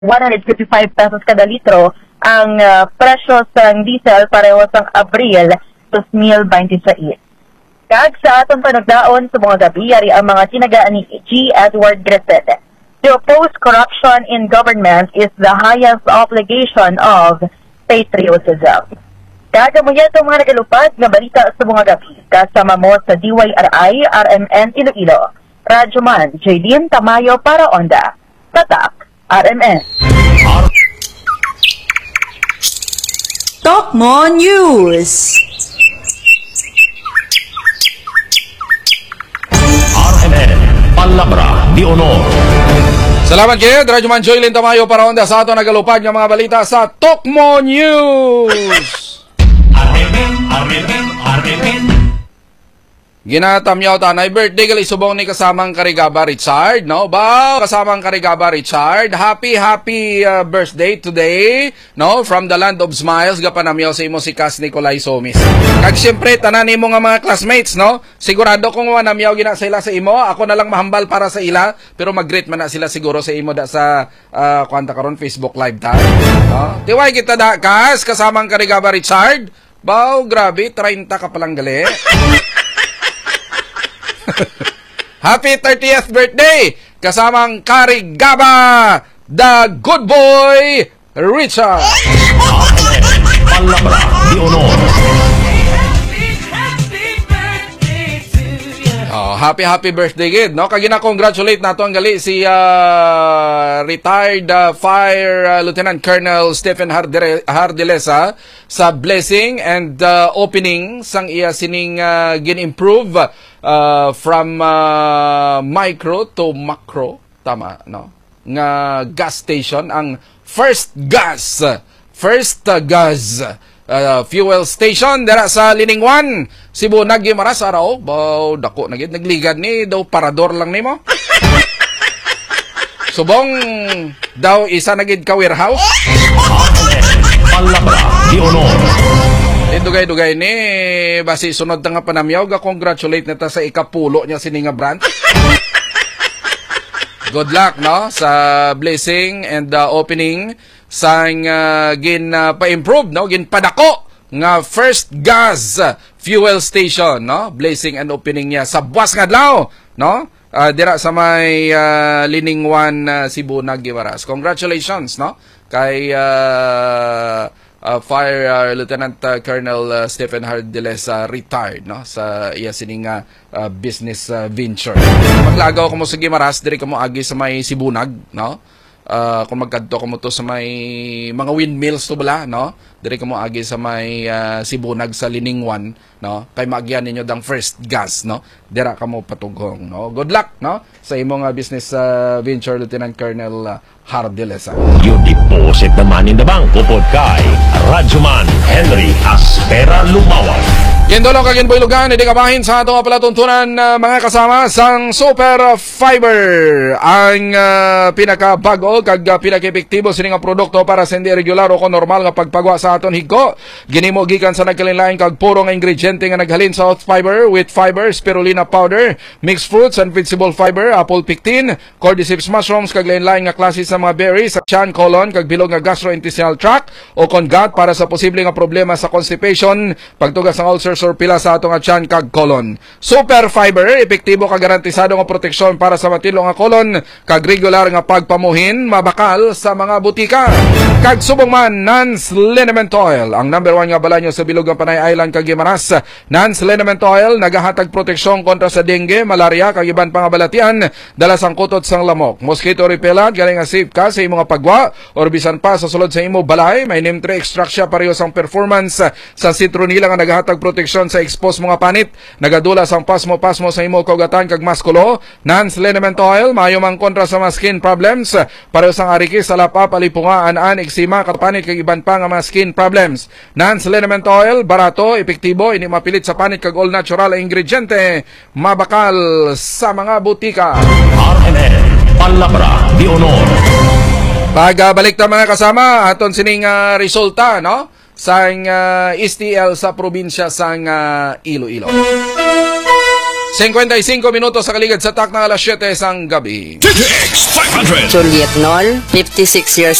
155 pesos kada litro ang presyo sa diesel pareho sa Abril 2026. Kag sa atong panagdaon sa mga gabi, yari ang mga tinagaan ni G. Edward Griffith. To oppose corruption in government is the highest obligation of patriotism. Kagamuya itong mga nagalupad na balita sa mga gabi. Kasama mo sa DYRI, RMN Iloilo. Radyoman, Jaylene Tamayo para Onda. Tatak, RMN. Talk Mo News. RMN, Palabra di Honor. Salamat kayo, Radyoman Jaylene Tamayo para Onda sa ato nagalupad ng mga balita sa Talk Mo News. Ginatamyaw tanay birthday gali subong ni kasamang Karigaba Richard, no? Ba, kasamang Karigaba Richard, happy birthday today, no? From the land of smiles, gapanamyaw sa imo si Cas Nicolay Somis. Kag siyempre tanan nimo nga mga classmates, no? Sigurado kung namyaw gina sila sa imo, ako na lang mahambal para sa ila, pero mag-greet man na sila siguro sa imo da sa kwanta karon Facebook live ta. No? Tiway kita da Cas, kasamang Karigaba Richard. Bao, grabe, 30 ka palang gali. Happy 30th birthday! Kasamang Karigaba, the good boy, Richard! Palabra di Honor. Oh, happy birthday kid, no? Kagina congratulate nato ang gali si retired Fire Lieutenant Colonel Stephen Hardilesa sa blessing and opening sang iya sining gin-improve from micro to macro, tama, no? Nga gas station, ang first gas fuel station dira sa Lining 1, Cebu, Guimaras araw. Baw dako na gid nagligad ni daw parador lang nimo. Subong daw isa na gid ka warehouse. Palabra di Honor. Dugay-dugay ni basi sunod nga panamyaw ga congratulate nata sa ikapulo niya sini nga branch. Good luck, no, sa blessing and opening sang gin pa-improve, no, gin padako nga first gas fuel station, no, blessing and opening niya sa buwas nga adlaw, no, dira sa may Lining 1 Cebu, Guimaras. Congratulations, no, kay Fire Lieutenant Colonel Stephen Hardilesa, retired, no, sa iya sining business venture. Maglagaw ko mo sa Guimaras, diri ka mo agi sa may Sibunag, no. Kung magkadto ko mo to sa may mga windmills to bala, no, dire ko mo agi sa may Sibunag sa Lining 1, no, kay maagyan ninyo dang first gas, no, dira ka mo patugong, no. Good luck, no, sa imong business venture, Lieutenant Colonel Hardilesa. You deposit the money in the bank. Upod kay Radyoman Henry Aspera Lumawag. Kindolong kaginboy lugan, hindi kabahin sa itong palatuntunan mga kasama sang Super Fiber. Ang pinakabago kag pinaka-epektibo sining produkto para sa hindi regular o kung normal nga pagpagwa sa aton higko. Ginimo gikan sa nagkalinlain kag puro nga ingrediente nga naghalin sa hot fiber, wheat fiber, spirulina powder, mixed fruits and vegetable fiber, apple pectin, cordyceps mushrooms kag lain-lain nga klase sa mga berries, sa tiyan, colon kag bilog nga gastrointestinal tract o gut para sa posible nga problema sa constipation, pagtugas ng ulcer or pila sa atong tiyan kag colon. Super Fiber, epektibo kag garantisado nga proteksyon para sa matilo nga colon kag regular nga pagpamuhin, mabakal sa mga butika. Kag subong man Nance Liniment Oil, ang number 1 nga balanyo sa bilog nga Panay Island kag Guimaras. Nance Liniment Oil nagahatag proteksyon kontra sa dengue, malaria kag iban pang balatian dala sang kutot sang lamok. Mosquito repellent galing nga safe ka sa imong pagwa or bisan pa sa sulod sa imong balay. May NIM 3 extract siya pareho sang performance sa citronella nga nagahatag proteksyon sa exposed mga panit, nagadula sang pasmo sa imo kaugatan kag maskulo. Nance Liniment Oil maayo man kontra sa mga skin problems, pareho sang arikis, salapa, palipunga, an eksima, kapanit kag iban pa nga mga skin problems. Nance Liniment Oil, barato, epektibo, ini mapilit sa panit kag all natural ingrediente, mabakal sa mga butika. RMN, Palabra di Honor. Pagbalik ta mga kasama, aton sining resulta, no, sang STL sa probinsya sang Iloilo. 55 minutos sa kaligid sa tak ng alas 7 sang gabi. TTX 500. Juliet Nol, 56 years